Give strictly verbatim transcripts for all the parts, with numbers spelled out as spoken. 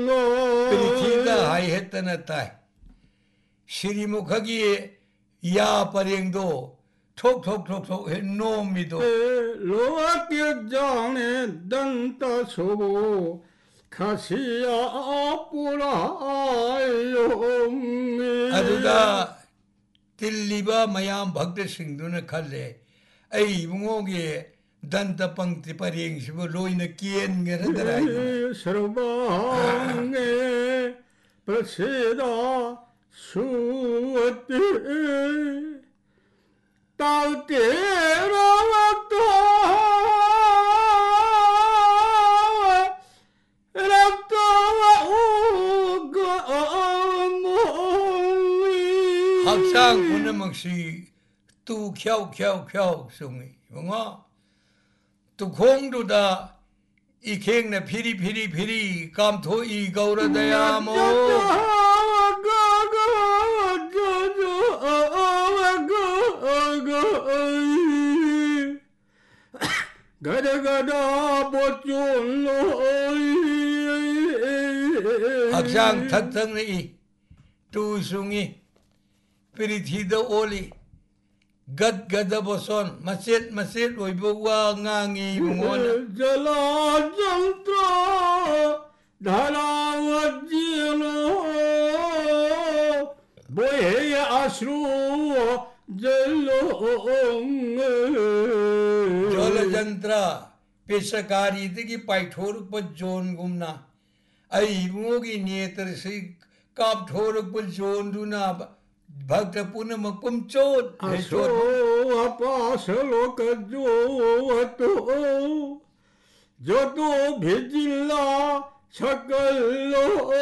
프리티다 하이했다나 따이 시리묵하기에 야 빠랭도 톡톡톡톡 해놈이도 로아티장에 단타 소보 가시야 뿌라용 아두다 딜리바 마얌 박대싱도나 칼레 에이 붕옥에 단타 펑티 빠랭시보 로이나 끼엔 게라더라 서방에 버세다 수어때 따뜻해라왔다 랍다와 오가모이 학상 보내먹시 또 캬우캬우캬우 송이 뭔가 또 공도다 이 갱네 피리피리피리 감토 이 가오라다야 뭐 가다가다 보존로 학상 탁탁네 이 두숭이 피리티도 올리 갓가다 보선 마셋 마셋 오이보와 ngangi mongona 잘라정도 나라와지로 뭐해야 아스루 절롱 jolajandra pesakari tiki paithoruk pa zone gumna ai bungogi nietar se kap thoruk pa zone duna bhakta puna makum chot 아소 아빠서로 가져와도 저도 베질라 색깔로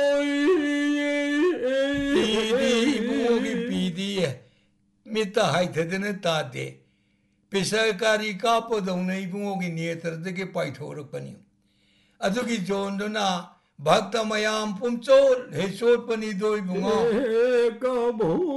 pidi bungogi pidi mita haithadene tade pesakari kap dona bungogi nietar tiki paithoruk pani adugi zone duna bhakta mayam pum chot he chot pani doi bungo 가보